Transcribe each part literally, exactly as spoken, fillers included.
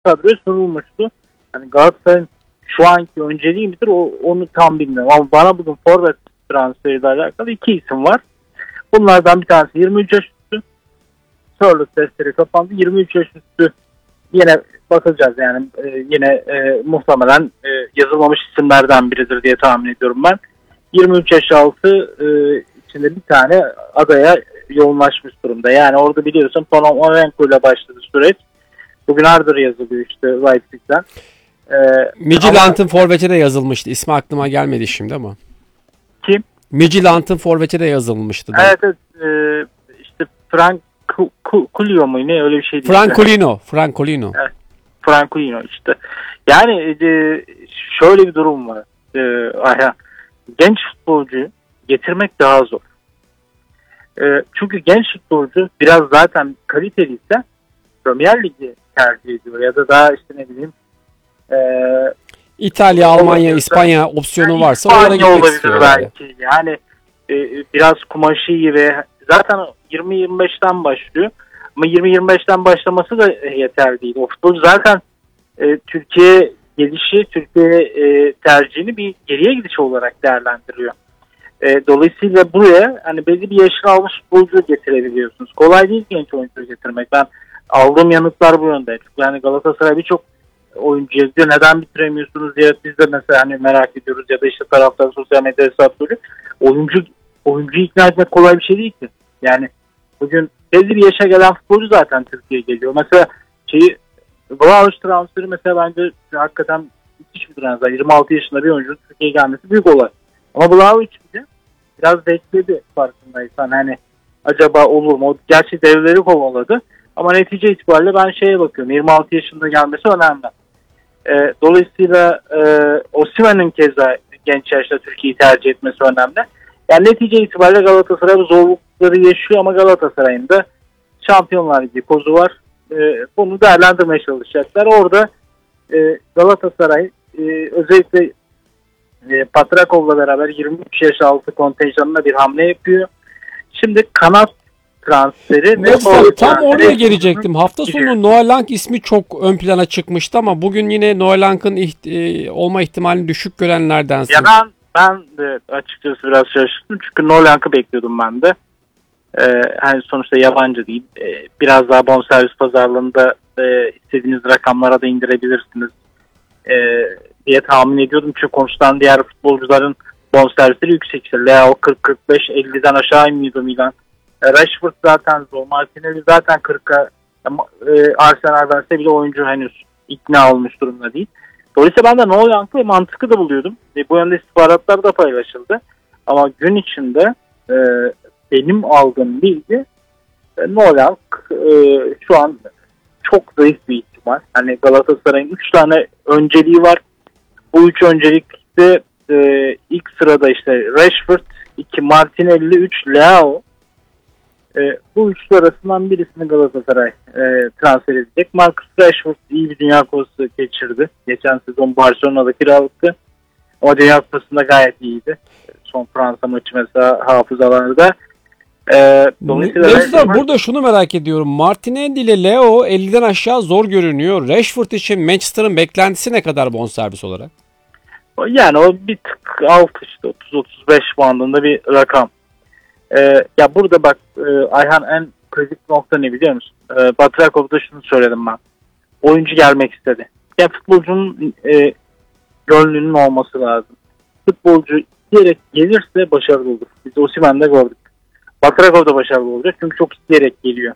kadroya sunulmuştu. Yani Galatasaray'ın şu anki önceliği midir o, onu tam bilmiyorum. Ama bana bugün forvet transferiyle alakalı iki isim var. Bunlardan bir tanesi yirmi üç yaş üstü. Sörlük testleri kapandı. yirmi üç yaş üstü yine bakacağız yani e, yine e, muhtemelen e, yazılmamış isimlerden biridir diye tahmin ediyorum ben. yirmi üç yaş altı e, içinde bir tane adaya yoğunlaşmış durumda. Yani orada biliyorsun Panamorenko ile başladı süreç. Bugün Ardır yazılıyor işte Leipzig'den. Ee, Midtjylland'ın forveti de yazılmıştı. İsmi aklıma gelmedi şimdi ama. Kim? Midtjylland'ın forveti de yazılmıştı. Evet, evet e, işte Frank Culio mu ne öyle bir şeydi. Francolino. Işte. Francolino. Evet, Francolino işte. Yani e, şöyle bir durum var. E, aha, genç futbolcu getirmek daha zor. E, çünkü genç futbolcu biraz zaten kaliteliyse Premier Lig'i tercih ediyor ya da daha işte ne bileyim e, İtalya, Almanya, İspanya opsiyonu yani varsa İspanya oraya gitmek olabilir istiyor. belki. Yani e, biraz kumaşı iyi ve zaten yirmi yirmi beşten başlıyor. Ama yirmi yirmi beşten başlaması da yeter değil. O futbolcu zaten e, Türkiye gelişi, Türkiye e, tercihini bir geriye gidiş olarak değerlendiriyor. E, dolayısıyla buraya hani belli bir yaşını almış futbolcu getirebiliyorsunuz. Kolay değil genç oyuncu getirmek. Ben aldığım yanıtlar bu yönde. Yani Galatasaray birçok oyuncu yazıyor. Neden bitiremiyorsunuz diye biz de mesela hani merak ediyoruz ya da işte taraftar sosyal medya hesapları. Oyuncu oyuncuyu ikna etmek kolay bir şey değil ki. Yani bugün belli bir yaşa gelen futbolcu zaten Türkiye'ye geliyor. Mesela şeyi Vlahovic transferi mesela bence hakikaten müthiş bir transfer. yirmi altı yaşında bir oyuncunun Türkiye'ye gelmesi büyük olay. Ama Vlahovic bile biraz bekledi farkındaysan. Hani acaba olur mu? O gerçi devleri kovaladı. Ama netice itibariyle ben şeye bakıyorum. yirmi altı yaşında gelmesi önemli. E, dolayısıyla e, Osimhen'in keza genç yaşta Türkiye'yi tercih etmesi önemli. Yani netice itibariyle Galatasaray bu zorlukları yaşıyor ama Galatasaray'ın da Şampiyonlar Ligi kozu var. E, bunu değerlendirmeye çalışacaklar. Orada e, Galatasaray e, özellikle e, Patrakov'la beraber yirmi üç yaş altı kontenjanına bir hamle yapıyor. Şimdi kanat transferi ve tam transferi oraya gelecektim. Hafta sonu Noah Lang ismi çok ön plana çıkmıştı ama bugün yine Noah Lang'ın iht- e, olma ihtimalini düşük görenlerdensin. Ya ben ben de açıkçası biraz şaşırdım çünkü Noah Lang'ı bekliyordum ben de. Ee, hani sonuçta yabancı değil. Ee, biraz daha bonservis pazarlığında e, istediğiniz rakamlara da indirebilirsiniz e, diye tahmin ediyordum. Çünkü konuşulan diğer futbolcuların bonservisleri yüksek. İşte Leao kırk kırk beş elliden aşağı inmiyordu Milan. Rashford zaten zor. Martinelli zaten kırka e, Arsenal verse bile oyuncu henüz ikna olmuş durumda değil. Dolayısıyla ben de Noah Lang'ı ve mantıklı da buluyordum. E, bu yönde istihbaratlar da paylaşıldı. Ama gün içinde e, benim aldığım bilgi e, Noah Lang e, şu an çok zayıf bir ihtimal. Hani Galatasaray'ın üç tane önceliği var. Bu üç öncelikte e, ilk sırada işte Rashford, iki Martinelli, üç Leao. E, bu üçlü arasından birisini Galatasaray e, transfer edecek. Marcus Rashford iyi bir Dünya Kupası geçirdi. Geçen sezon Barcelona'da kiralıktı. Ama Dünya Kupası'nda gayet iyiydi. Son Fransa maçı mesela hafızalarda. E, dolayısıyla Rashford... Burada şunu merak ediyorum. Martinelli ile Leo elliden aşağı zor görünüyor. Rashford için Manchester'ın beklentisi ne kadar bonservis olarak? Yani o bir tık alt işte otuz otuz beş bandında bir rakam. Ee, ya burada bak e, Ayhan en kritik nokta ne biliyor musun? E, Batrakov'da şunu söyledim ben. Oyuncu gelmek istedi. Yani futbolcunun e, gönlünün olması lazım. Futbolcu isteyerek gelirse başarılı olur. Biz Osimhen'de gördük. Batrakov da başarılı olacak çünkü çok isteyerek geliyor.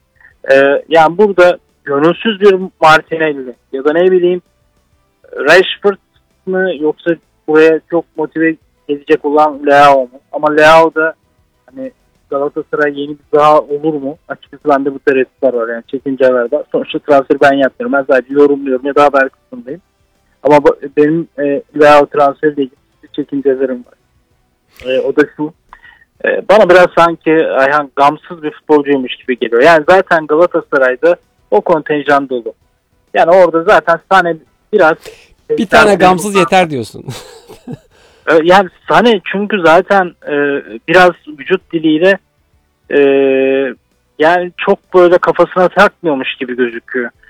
E, yani burada gönülsüz bir Martinelli ya da ne bileyim Rashford mı yoksa buraya çok motive edecek olan Leao mu? Ama Leao da hani Galatasaray yeni bir daha olur mu? Açıkçası bende bu tereddütler var yani çekinceler var. Sonuçta transferi ben yapmıyorum. Ben sadece yorumluyorum ya da haber kısmındayım. Ama benim e, Leao transferiyle ilgili çekincelerim var. E, o da şu. E, bana biraz sanki Ayhan gamsız bir futbolcuymuş gibi geliyor. Yani zaten Galatasaray'da o kontenjan dolu. Yani orada zaten Sané biraz... Bir tane gamsız yeter diyorsun. Yani Sané çünkü zaten e, biraz vücut diliyle e, yani çok böyle kafasına takmıyormuş gibi gözüküyor.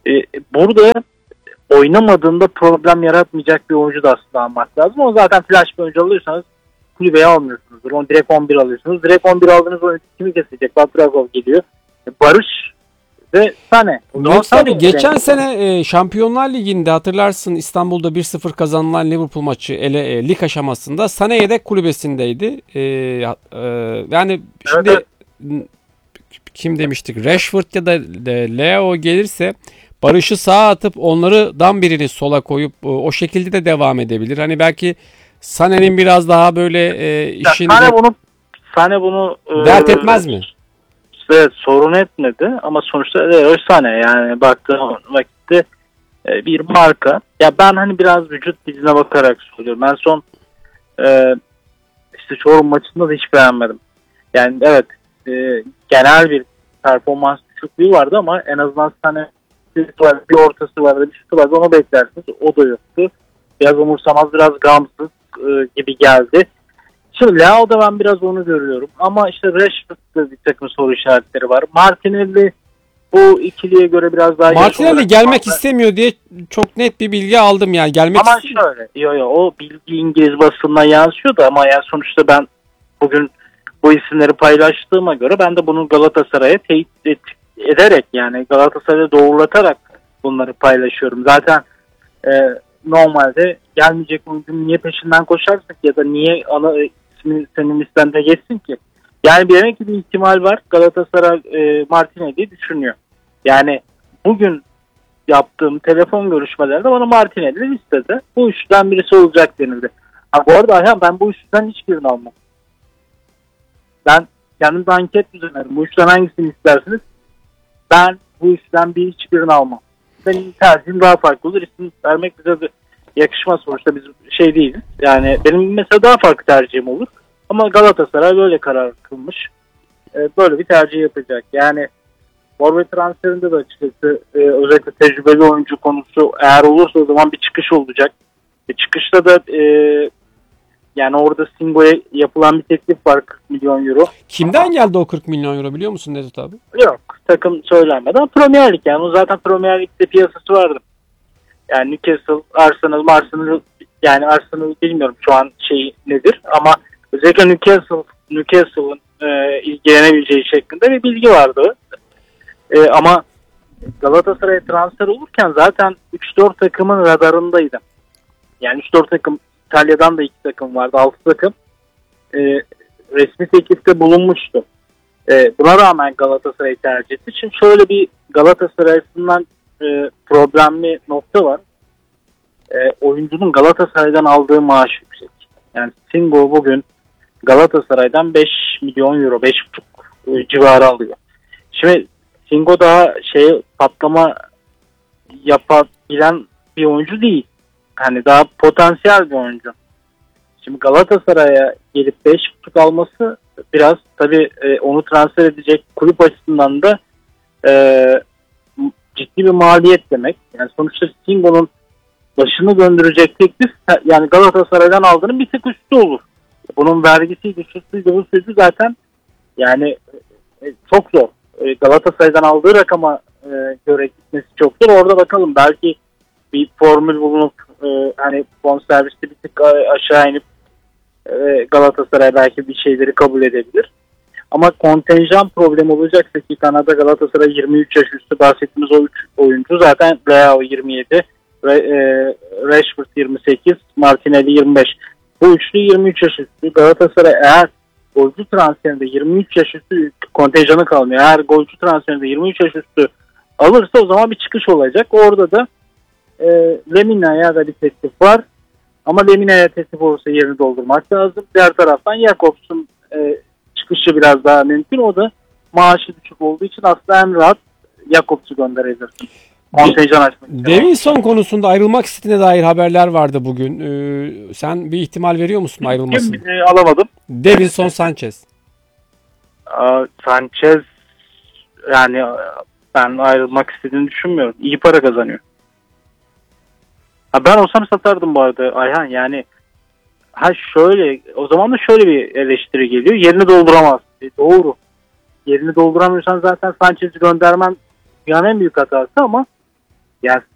E, burada oynamadığında problem yaratmayacak bir oyuncu da aslında almak lazım. O zaten flash bir oyuncu alıyorsanız kulübeye almıyorsunuzdur. Onu direkt on bir alıyorsunuz. Direkt on bir aldığınız oyuncu kimi kesecek? Batragov geliyor. E, Barış ve Sane. Yok abi, geçen sene e, Şampiyonlar Ligi'nde hatırlarsın, İstanbul'da bir sıfır kazanılan Liverpool maçı ele, e, lig aşamasında Sane yedek kulübesindeydi. E, e, yani şimdi evet, evet. Kim demiştik? Rashford ya da Leo gelirse Barış'ı sağa atıp onlardan birini sola koyup o şekilde de devam edebilir. Hani belki Sané'nin biraz daha böyle e, işini... Sané bunu, Sané bunu dert e, etmez mi? Evet, sorun etmedi ama sonuçta Leroy Sané, yani baktığım vakitte e, bir marka. Ya ben hani biraz vücut diline bakarak söylüyorum. Ben son e, işte Çorum maçında da hiç beğenmedim. Yani evet, e, genel bir performans düşüklüğü vardı ama en azından Sané bir ortası vardı, bir şutu vardı, onu beklersiniz. O da yoktu. Biraz umursamaz, biraz gamsız e, gibi geldi. Şimdi Leao'da ben biraz onu görüyorum. Ama işte Rashford'da bir takım soru işaretleri var. Martinelli bu ikiliye göre biraz daha... Martinelli gelmek fazla istemiyor diye çok net bir bilgi aldım yani. Gelmek ama istemiyor. Şöyle, yo yo, o bilgi İngiliz basınına yansıyordu ama yani sonuçta ben bugün bu isimleri paylaştığıma göre ben de bunu Galatasaray'a teyit et, ederek, yani Galatasaray'a doğrulatarak bunları paylaşıyorum. Zaten e, normalde gelmeyecek oyuncunun niye peşinden koşarsın ya da niye ana ismi senin listende geçsin ki? Yani bir demek ki bir ihtimal var. Galatasaray e, Martinelli'yi düşünüyor. Yani bugün yaptığım telefon görüşmelerde bana Martinelli listede. Bu üçten birisi olacak denildi. Ha, bu arada Ayhan, ben bu üçten hiçbirini almam. Ben kendimde anket düzenlerim. Bu üçten hangisini istersiniz? Ben bu üçten bir hiçbirini almam. Benim tercihim daha farklı olur. İsim vermek bize de yakışmaz, sonuçta biz şey değiliz. Yani benim mesela daha farklı tercihim olur. Ama Galatasaray böyle karar kılmış. Ee, böyle bir tercih yapacak. Yani forvet transferinde de açıkçası e, özellikle tecrübeli oyuncu konusu eğer olursa o zaman bir çıkış olacak. E, çıkışta da e, yani orada Singo'ya yapılan bir teklif var, kırk milyon euro. Kimden geldi o kırk milyon euro biliyor musun Nezat abi? Yok, takım söylenmedi ama Premier Lig, yani o zaten Premier Lig'de piyasası vardı. Yani Newcastle, Arsenal, Arsenal, yani Arsenal bilmiyorum şu an şey nedir ama özellikle Newcastle, Newcastle'ın e, ilgilenebileceği şeklinde bir bilgi vardı. E, ama Galatasaray'a transfer olurken zaten üç dört takımın radarındaydı. Yani üç dört takım, İtalya'dan da iki takım vardı, altı takım e, resmi teklifte bulunmuştu. E, buna rağmen Galatasaray'ı tercih etti. Şimdi şöyle bir Galatasaray'ından e, problemli nokta var. E, oyuncunun Galatasaray'dan aldığı maaş yüksek. Yani Singo bugün Galatasaray'dan beş milyon euro, beş buçuk e, civarı alıyor. Şimdi Singo daha şey patlama yapabilen bir oyuncu değil. Hani daha potansiyel bir oyuncu. Şimdi Galatasaray'a gelip beş buçuk alması biraz tabii e, onu transfer edecek kulüp açısından da e, ciddi bir maliyet demek. Yani sonuçta Singo'nun başını döndürecek teklif yani Galatasaray'dan aldığının bir tık üstü olur. Bunun vergisiydi, şusuydu, bu sözü zaten yani e, çok zor. E, Galatasaray'dan aldığı rakama e, göre gitmesi çok zor. Orada bakalım, belki bir formül bulunup e, hani bonserviste bir tık aşağı inip e, Galatasaray belki bir şeyleri kabul edebilir. Ama kontenjan problemi olacaksa ki Kanada Galatasaray yirmi üç yaş üstü bahsettiğimiz o üç oyuncu zaten Leao yirmi yedi, ve, e, Rashford yirmi sekiz, Martinelli yirmi beş. Bu üçlü yirmi üç yaş üstü. Galatasaray eğer golcü transferinde yirmi üç yaş üstü kontenjanı kalmıyor. Eğer golcü transferinde yirmi üç yaş üstü alırsa o zaman bir çıkış olacak. Orada da e, Lemina'ya da bir teklif var. Ama Lemina'ya teklif olursa yerini doldurmak lazım. Diğer taraftan Jakobs'un e, çıkışı biraz daha mümkün. O da maaşı düşük olduğu için aslında en rahat Jakobs'u gönderebilirsin. Kontenjan açmak için. Davinson konusunda ayrılmak istediğine dair haberler vardı bugün. Ee, sen bir ihtimal veriyor musun ayrılmasını? Kim? E, alamadım. Davinson Sanchez. Aa, Sanchez yani ben ayrılmak istediğini düşünmüyorum. İyi para kazanıyor. Ha, ben olsam satardım bu arada Ayhan, yani ha şöyle, o zaman da şöyle bir eleştiri geliyor. Yerini dolduramaz. E, doğru. Yerini dolduramıyorsan zaten Sanchez'i göndermen dünyanın en büyük hatası ama Yani